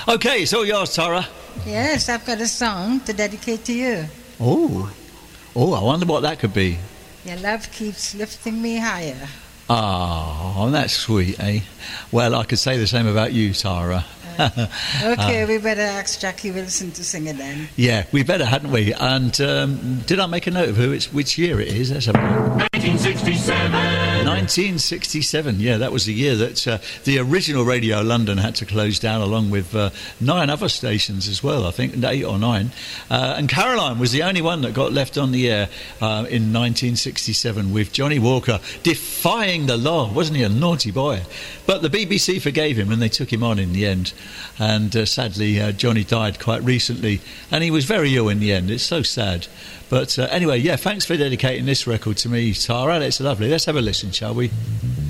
Okay, it's all yours, Tara. Yes, I've got a song to dedicate to you. Oh, I wonder what that could be. Your love keeps lifting me higher. Oh, that's sweet, eh? Well, I could say the same about you, Tara. Okay, we better ask Jackie Wilson to sing it then. Yeah, we better, hadn't we? And did I make a note of which year it is? Let's have a look. 1967. 1967, yeah, that was the year that the original Radio London had to close down, along with 9 other stations as well, I think, 8 or 9. And Caroline was the only one that got left on the air in 1967, with Johnny Walker defying the law. Wasn't he a naughty boy? But the BBC forgave him and they took him on in the end. And sadly, Johnny died quite recently, and he was very ill in the end. It's so sad. But anyway, yeah, thanks for dedicating this record to me, Tara. It's lovely. Let's have a listen, shall we?